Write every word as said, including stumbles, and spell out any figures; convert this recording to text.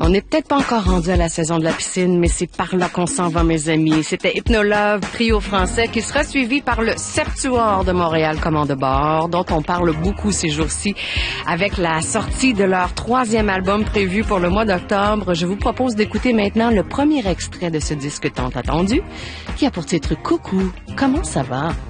On n'est peut-être pas encore rendu à la saison de la piscine, mais c'est par là qu'on s'en va, mes amis. C'était Hypnolove, trio français, qui sera suivi par le Septuor de Montréal Commande de bord, dont on parle beaucoup ces jours-ci avec la sortie de leur troisième album prévu pour le mois d'octobre. Je vous propose d'écouter maintenant le premier extrait de ce disque tant attendu, qui a pour titre Coucou, comment ça va?